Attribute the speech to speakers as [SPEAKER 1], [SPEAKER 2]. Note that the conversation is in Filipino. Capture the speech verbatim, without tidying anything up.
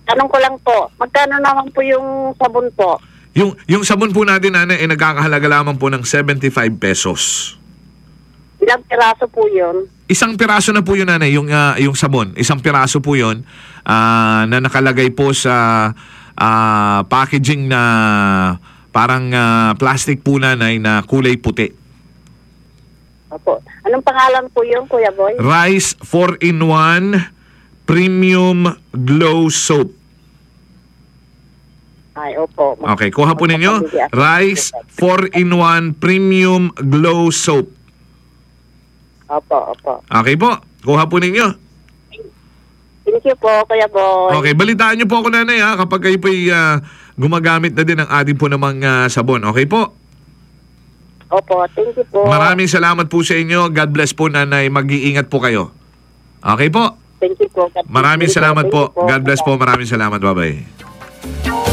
[SPEAKER 1] Tanong ko lang po, magkano naman po yung sabon po?
[SPEAKER 2] Yung, yung sabon po natin, nanay, ay nagkakahalaga lamang po ng seventy-five pesos.
[SPEAKER 1] Ilang piraso po yun?
[SPEAKER 2] Isang piraso na po yun, nanay, yung, ah, yung sabon. Isang piraso po yun ah, na nakalagay po sa ah, packaging na parang ah, plastic po, nanay, na kulay puti.
[SPEAKER 1] Opo. Anong pangalan po yun, Kuya Boy?
[SPEAKER 2] Rice four in one Premium Glow Soap.
[SPEAKER 1] Ay, opo.
[SPEAKER 2] Okay, kuha po ninyo. Rice four in one Premium Glow Soap.
[SPEAKER 1] Opo, opo.
[SPEAKER 2] Okay po, kuha po ninyo.
[SPEAKER 1] Thank you po, Kuya Boy.
[SPEAKER 2] Okay, balitaan niyo po ako, nanay, ha, kapag kayo po uh, gumagamit na din ng ating po namang uh, sabon. Okay po?
[SPEAKER 1] Opo, thank you po.
[SPEAKER 2] Maraming salamat po sa inyo. God bless po, nanay. Mag-iingat po kayo. Okay po?
[SPEAKER 1] Thank you po.
[SPEAKER 2] Maraming salamat
[SPEAKER 1] Thank you
[SPEAKER 2] po. God bless po. Maraming salamat. Bye-bye.